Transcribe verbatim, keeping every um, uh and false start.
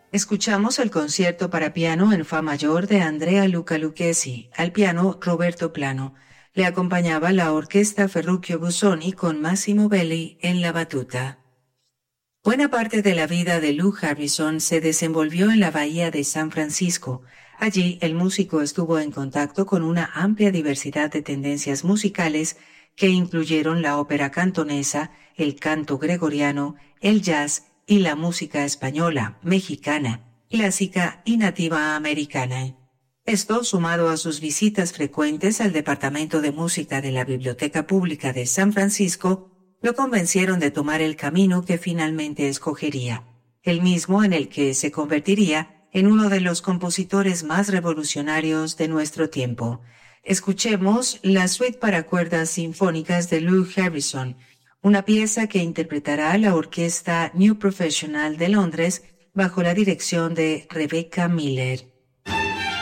Escuchamos el concierto para piano en fa mayor de Andrea Luca Lucchesi, al piano Roberto Plano. Le acompañaba la orquesta Ferruccio Busoni con Massimo Belli en la batuta. Buena parte de la vida de Lou Harrison se desenvolvió en la bahía de San Francisco. Allí el músico estuvo en contacto con una amplia diversidad de tendencias musicales que incluyeron la ópera cantonesa, el canto gregoriano, el jazz y la música española, mexicana, clásica y nativa americana. Esto, sumado a sus visitas frecuentes al Departamento de Música de la Biblioteca Pública de San Francisco, lo convencieron de tomar el camino que finalmente escogería, el mismo en el que se convertiría en uno de los compositores más revolucionarios de nuestro tiempo. Escuchemos la suite para cuerdas sinfónicas de Lou Harrison, una pieza que interpretará la Orquesta New Professional de Londres bajo la dirección de Rebecca Miller.